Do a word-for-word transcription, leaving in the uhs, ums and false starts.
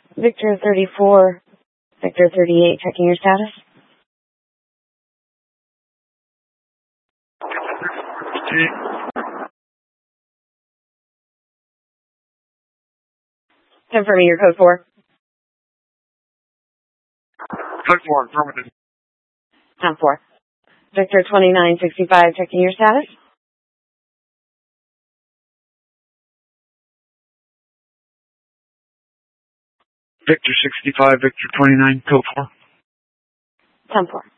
Victor thirty-four, Victor thirty-eight, checking your status. Confirming your code four. Code four, affirmative. ten four. Victor twenty-nine sixty-five, checking your status. Victor sixty-five, Victor twenty-nine, code four. ten four.